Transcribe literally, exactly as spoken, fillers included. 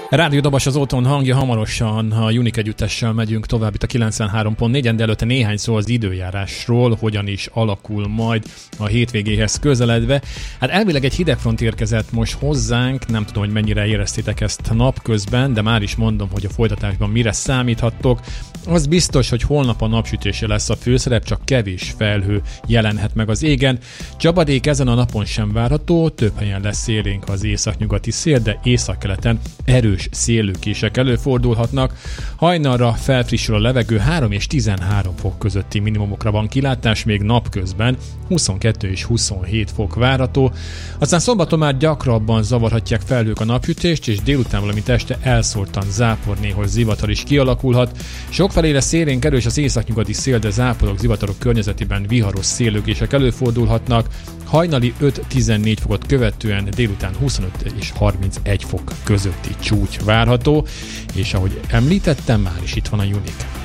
Rádió Dabas az otthon hangja, hamarosan a Unique együttessel megyünk tovább itt a kilencvenhárom pont négyen, de előtte néhány szó az időjárásról, hogyan is alakul majd a hétvégéhez közeledve. Hát elvileg egy hidegfront érkezett most hozzánk, nem tudom, hogy mennyire éreztétek ezt napközben, de már is mondom, hogy a folytatásban mire számíthattok. Az biztos, hogy holnap a napsütése lesz a főszerep, csak kevés felhő jelenhet meg az égen. Csapadék ezen a napon sem várható, több helyen lesz élénk az északnyugati szél, de északkeleten erős széllökések előfordulhatnak. Hajnalra felfrissül a levegő, három és tizenhárom fok közötti minimumokra van kilátás, még napközben huszonkettő és huszonhét fok várható. Aztán szombaton már gyakrabban zavarhatják felhők a napsütést, és délután, valamint este elszórtan zápor, néhol zivatar is kialakulhat. Sokfelé lesz élénk erős az északnyugati szél, de záporok, zivatarok környezetében viharos széllökések előfordulhatnak. Hajnali öt-tizennégy fokot követően délután huszonöt és harmincegy fok közötti csúcs várható, és ahogy említettem, már is itt van a Unique.